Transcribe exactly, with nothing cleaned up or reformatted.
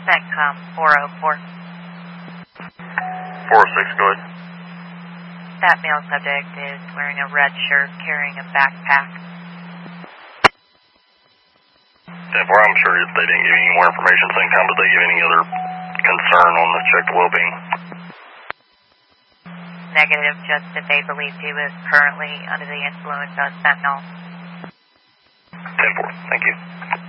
CENTCOM four oh four. four oh six, go ahead. That male subject is wearing a red shirt, carrying a backpack. ten four, I'm sure if they didn't give you any more information, CENTCOM, did they give any other concern on the check the well-being? Negative, just that they believed he was currently under the influence of fentanyl. ten four, thank you.